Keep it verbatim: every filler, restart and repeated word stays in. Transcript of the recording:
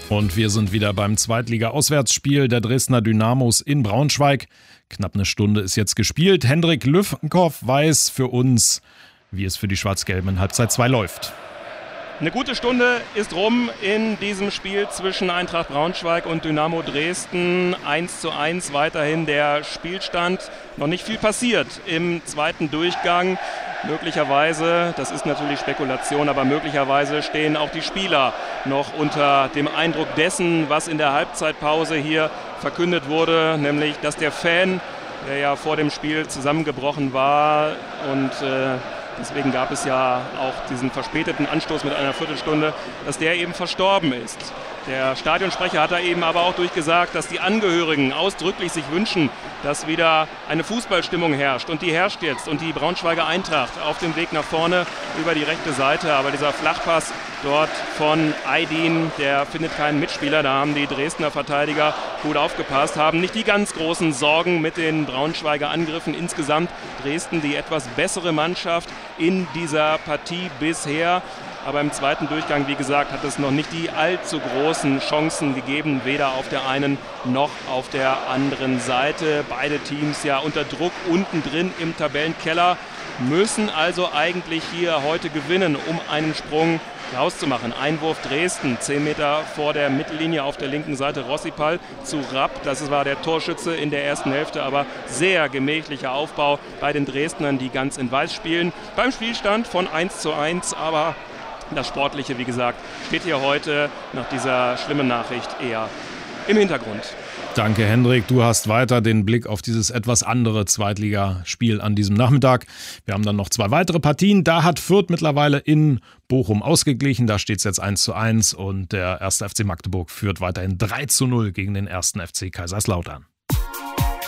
Und wir sind wieder beim Zweitliga-Auswärtsspiel der Dresdner Dynamos in Braunschweig. Knapp eine Stunde ist jetzt gespielt. Hendrik Lüfkenkopf weiß für uns, wie es für die Schwarz-Gelben in Halbzeit zwei läuft. Eine gute Stunde ist rum in diesem Spiel zwischen Eintracht Braunschweig und Dynamo Dresden. eins zu eins weiterhin der Spielstand. Noch nicht viel passiert im zweiten Durchgang. Möglicherweise, das ist natürlich Spekulation, aber möglicherweise stehen auch die Spieler noch unter dem Eindruck dessen, was in der Halbzeitpause hier verkündet wurde, nämlich, dass der Fan, der ja vor dem Spiel zusammengebrochen war und äh, deswegen gab es ja auch diesen verspäteten Anstoß mit einer Viertelstunde, dass der eben verstorben ist. Der Stadionsprecher hat da eben aber auch durchgesagt, dass die Angehörigen ausdrücklich sich wünschen, dass wieder eine Fußballstimmung herrscht. Und die herrscht jetzt. Und die Braunschweiger Eintracht auf dem Weg nach vorne über die rechte Seite. Aber dieser Flachpass dort von Aydin, der findet keinen Mitspieler. Da haben die Dresdner Verteidiger gut aufgepasst, haben nicht die ganz großen Sorgen mit den Braunschweiger Angriffen. Insgesamt Dresden die etwas bessere Mannschaft in dieser Partie bisher. Aber im zweiten Durchgang, wie gesagt, hat es noch nicht die allzu großen Chancen gegeben, weder auf der einen noch auf der anderen Seite. Beide Teams ja unter Druck unten drin im Tabellenkeller, müssen also eigentlich hier heute gewinnen, um einen Sprung rauszumachen. Einwurf Dresden, zehn Meter vor der Mittellinie auf der linken Seite. Rossipal zu Rapp, das war der Torschütze in der ersten Hälfte, aber sehr gemächlicher Aufbau bei den Dresdnern, die ganz in Weiß spielen. Beim Spielstand von eins zu eins, aber das Sportliche, wie gesagt, steht hier heute nach dieser schlimmen Nachricht eher im Hintergrund. Danke, Hendrik. Du hast weiter den Blick auf dieses etwas andere Zweitligaspiel an diesem Nachmittag. Wir haben dann noch zwei weitere Partien. Da hat Fürth mittlerweile in Bochum ausgeglichen. Da steht es jetzt eins zu eins und der erste F C Magdeburg führt weiterhin drei zu null gegen den ersten F C Kaiserslautern.